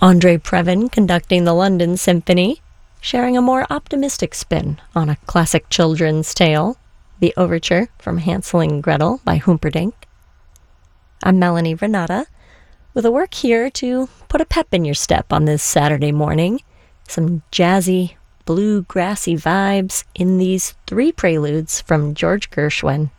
Andre Previn conducting the London Symphony, sharing a more optimistic spin on a classic children's tale, the overture from Hansel and Gretel by Humperdinck. I'm Melanie Renata, with a work here to put a pep in your step on this Saturday morning. Some jazzy, bluegrassy vibes in these 3 preludes from George Gershwin.